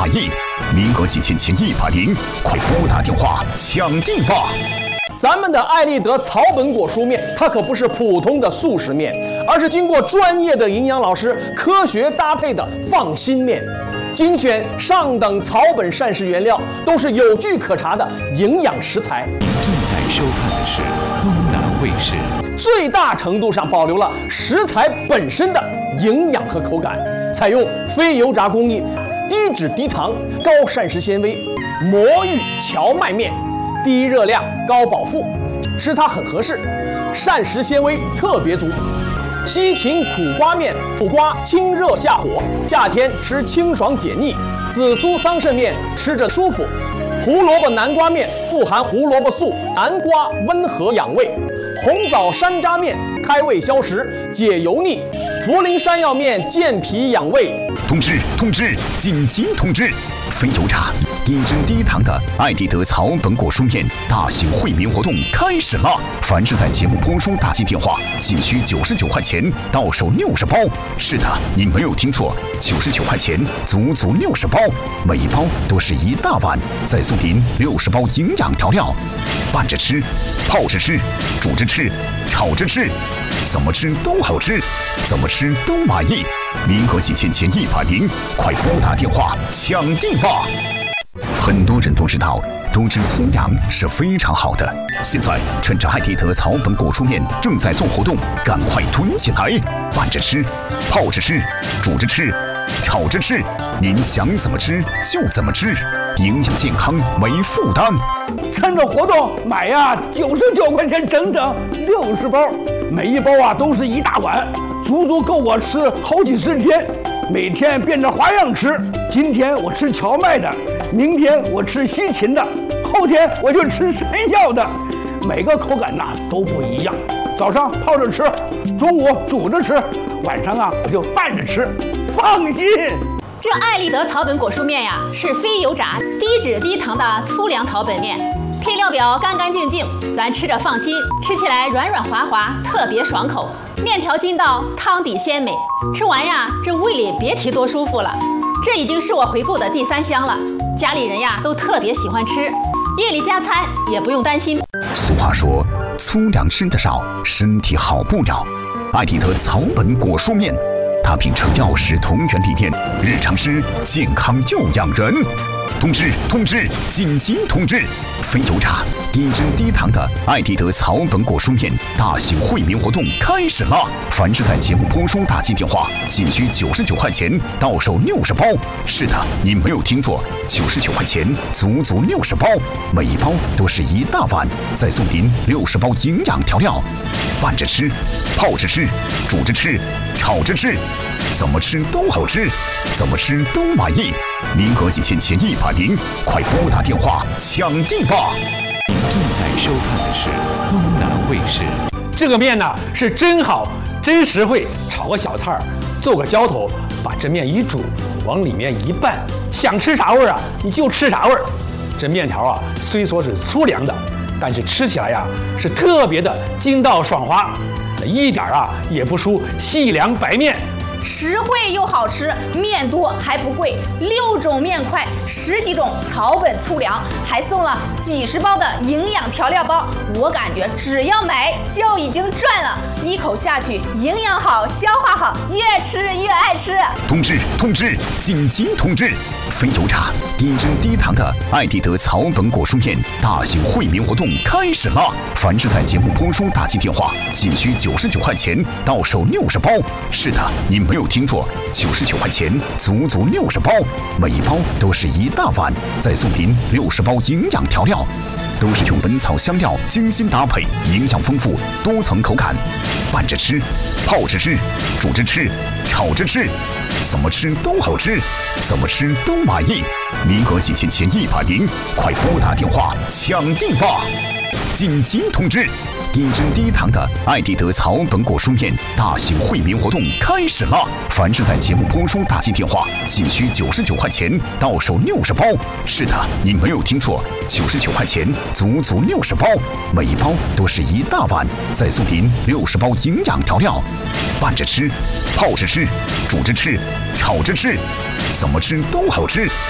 满意，名额仅限前100名，快拨打电话抢订吧！ 咱们的艾立德草本果蔬面，它可不是普通的速食面，而是经过专业的营养老师科学搭配的放心面，精选上等草本膳食原料，都是有据可查的营养食材。 您正在收看的是东南卫视， 最大程度上保留了食材本身的营养和口感，采用非油炸工艺，低脂低糖高膳食纤维魔芋荞麦面，低热量高饱腹，吃它很合适，膳食纤维特别足。西芹苦瓜面，苦瓜清热下火，夏天吃清爽解腻。紫苏桑葚面，吃着舒服。胡萝卜南瓜面富含胡萝卜素，南瓜温和养胃。红枣山楂面开胃消食，解油腻。涪陵山药面健脾养胃。 通知！紧急通知！非油炸、低脂低糖的艾立德草本果蔬面大型惠民活动开始了！凡是在节目播出打进电话，仅需99块钱，到手60包。是的，你没有听错，99块钱，足足60包，每一包都是一大碗，再送您60包营养调料，拌着吃，泡着吃，煮着吃，炒着吃，怎么吃都好吃，怎么吃都满意。名额仅限前100名，快拨打电话抢订吧！很多人都知道，多吃粗粮是非常好的。现在趁着艾立德草本果蔬面正在做活动，赶快囤起来，拌着吃，泡着吃，煮着吃，炒着吃，您想怎么吃就怎么吃，营养健康没负担。 趁着活动买呀，99块钱整整60包，每一包啊都是一大碗，足足够我吃好几十天。每天变着花样吃，今天我吃荞麦的，明天我吃西芹的，后天我就吃山药的，每个口感都不一样。早上泡着吃，中午煮着吃，晚上我就拌着吃，放心。 这艾立德草本果蔬面呀，是非油炸、低脂低糖的粗粮草本面，配料表干干净净，咱吃着放心，吃起来软软滑滑，特别爽口。面条筋道，汤底鲜美，吃完呀，这胃里别提多舒服了。这已经是我回购的第3箱了，家里人呀都特别喜欢吃，夜里加餐也不用担心。 俗话说，粗粮吃得少，身体好不了。艾立德草本果蔬面，它秉承药食同源理念，日常吃健康又养人。通知！紧急通知！非油炸、低脂低糖的艾立德草本果蔬面大型惠民活动开始了！凡是在节目播出打进电话，仅需99块钱，到手60包。是的，你没有听错，99块钱，足足60包，每一包都是一大碗，再送您60包营养调料，拌着吃，泡着吃，煮着吃，炒着吃，怎么吃都好吃，怎么吃都满意。名额仅限前100名，快拨打电话抢订吧！ 您正在收看的是东南卫视。 这个面是真好，真实惠，炒个小菜儿，做个浇头，把这面一煮，往里面一拌，想吃啥味儿你就吃啥味儿。这面条虽说是粗粮的，但是吃起来是特别的筋道爽滑，一点也不输细粮白面。 实惠又好吃，面多还不贵，6种面块，10几种草本粗粮，还送了几十包的营养调料包。我感觉只要买就已经赚了，一口下去，营养好，消化好，越吃越爱吃。 通知！紧急通知！非油炸、低脂低糖的艾立德草本果蔬面大型惠民活动开始了！凡是在节目播出打进电话，仅需99块钱，到手60包。是的，你没有听错，99块钱，足足60包，每一包都是一大碗，再送您60包营养调料，都是用本草香料精心搭配，营养丰富，多层口感，拌着吃，泡着吃，煮着吃，炒着吃，怎么吃都好吃，怎么吃都满意。名额仅限前100名，快拨打电话抢订吧！紧急通知！低脂低糖的艾立德草本果蔬面大型惠民活动开始了！凡是在节目播出打进电话，仅需99块钱，到手60包。是的，你没有听错，99块钱，足足60包，每一包都是一大碗，再送您60包营养调料，拌着吃，泡着吃，煮着吃，炒着吃，怎么吃都好吃，